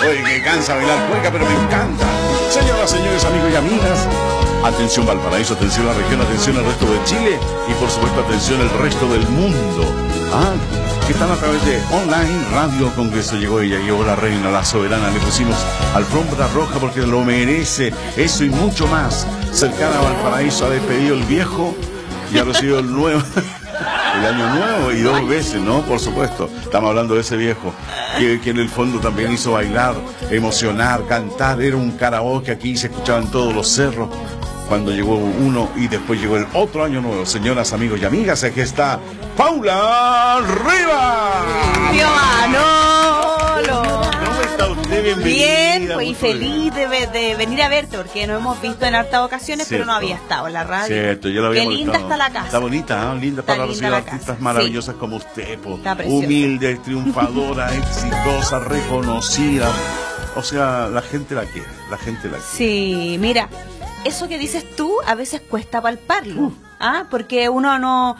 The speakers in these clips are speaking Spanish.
Oye, que cansa bailar cueca, pero me encanta. Señoras, señores, amigos y amigas, atención Valparaíso, atención la región, atención al resto de Chile y por supuesto atención al resto del mundo. Que están a través de online radio Congreso. Llegó ella, llegó la reina, la soberana. Le pusimos alfombra roja porque lo merece. Eso y mucho más. Cercana a Valparaíso ha despedido el viejo y ha recibido el nuevo. El año nuevo y 2 veces, ¿no? Por supuesto. Estamos hablando de ese viejo que en el fondo también hizo bailar, emocionar, cantar. Era un karaoke aquí, se escuchaba en todos los cerros. Cuando llegó uno y después llegó el otro año nuevo. Señoras, amigos y amigas, aquí está Paula Rivas. ¡Mi Manolo! ¿Cómo está usted? Bienvenida. Bien, pues, y feliz de venir a verte, porque nos hemos visto en hartas ocasiones, Cierto. pero no había estado en la radio. Cierto, yo la había Qué linda molestado. está la casa. Está bonita, ¿eh? Linda Está para linda recibir la artistas casa. maravillosas como usted, po. Está preciosa. Humilde, triunfadora, exitosa, reconocida. O sea, la gente la quiere, la gente la quiere. Sí, mira, eso que dices tú a veces cuesta palparlo, porque uno no...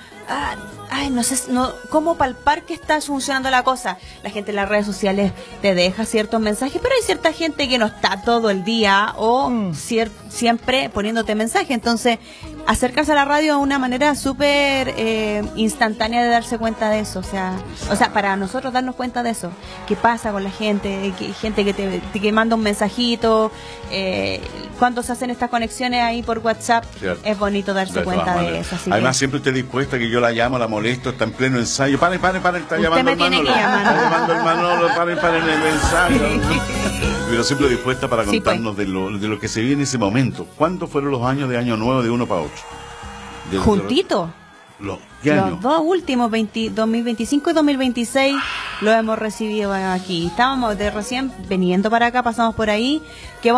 no sé cómo palpar que está funcionando la cosa. La gente en las redes sociales te deja ciertos mensajes, pero hay cierta gente que no está todo el día o siempre poniéndote mensajes. Entonces, acercarse a la radio es una manera súper instantánea de darse cuenta de eso. O sea, para nosotros darnos cuenta de eso. ¿Qué pasa con la gente? Gente que manda un mensajito. Cuando se hacen estas conexiones ahí por WhatsApp, Cierto. es bonito darse cuenta de eso. Así Además, que... siempre esté dispuesta que yo la llamo, la molesto, está en pleno ensayo. Paren, está Usted llamando me el tiene Manolo. que llamar. Está llamando el Manolo, paren el ensayo. Pero siempre dispuesta para Sí, contarnos de lo que se vive en ese momento. ¿Cuántos fueron los años de año nuevo de uno para otro? Juntito. ¿Qué año? Los dos últimos, 2025 y 2026, los hemos recibido aquí. Estábamos de recién viniendo para acá, pasamos por ahí. Qué